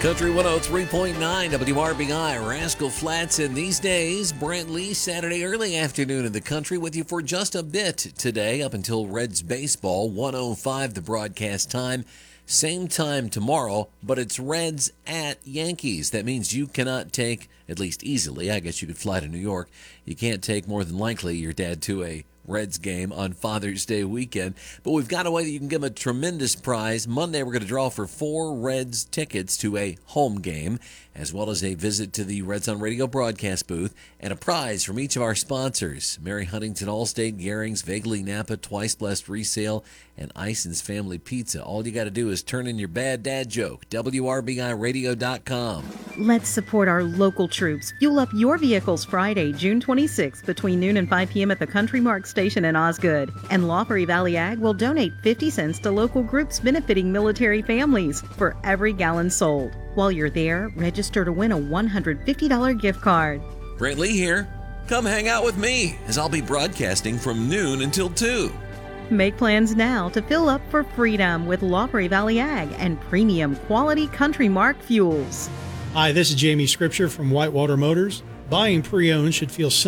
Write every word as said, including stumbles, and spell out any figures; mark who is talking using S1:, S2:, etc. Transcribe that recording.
S1: Country one oh three point nine W R B I, Rascal Flats, and these days, Brent Lee, Saturday early afternoon in the country with you for just a bit today up until Reds baseball, one oh five the broadcast time. Same time tomorrow, but it's Reds at Yankees. That means you cannot take, at least easily, I guess you could fly to New York, you can't take more than likely your dad to a Reds game on Father's Day weekend. But we've got a way that you can give him a tremendous prize. Monday, we're going to draw for four Reds tickets to a home game, as well as a visit to the Reds on Radio broadcast booth, and a prize from each of our sponsors: Mary Huntington, Allstate, Garings, Vaguely Napa, Twice Blessed Resale, and Ison's Family Pizza. All you got to do is turn in your bad dad joke. W R B I radio dot com.
S2: Let's support our local troops. Fuel up your vehicles Friday, June twenty-sixth between noon and five p.m. at the Country Mark Station in Osgood. And Law Prairie Valley Ag will donate fifty cents to local groups benefiting military families for every gallon sold. While you're there, register to win a one hundred fifty dollars gift card.
S1: Brent Lee here. Come hang out with me as I'll be broadcasting from noon until two.
S2: Make plans now to fill up for freedom with Law Prairie Valley Ag and premium quality Country Mark fuels.
S3: Hi, this is Jamie Scripture from Whitewater Motors. Buying pre-owned should feel simple.